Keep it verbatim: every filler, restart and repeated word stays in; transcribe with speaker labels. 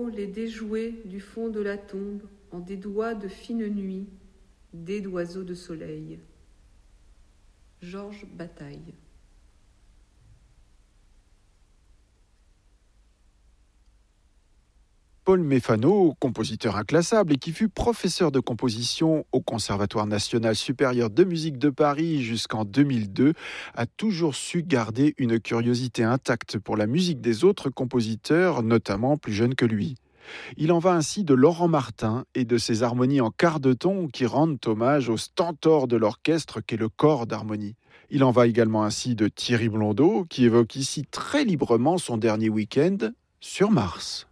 Speaker 1: beau les déjouer du fond de la tombe en des doigts de fine nuit, dés d'oiseaux de soleil. Georges Bataille.
Speaker 2: Paul Méphano, compositeur inclassable et qui fut professeur de composition au Conservatoire national supérieur de musique de Paris jusqu'en deux mille deux, a toujours su garder une curiosité intacte pour la musique des autres compositeurs, notamment plus jeunes que lui. Il en va ainsi de Laurent Martin et de ses harmonies en quart de ton qui rendent hommage au stentor de l'orchestre qu'est le corps d'harmonie. Il en va également ainsi de Thierry Blondeau qui évoque ici très librement son dernier week-end sur Mars.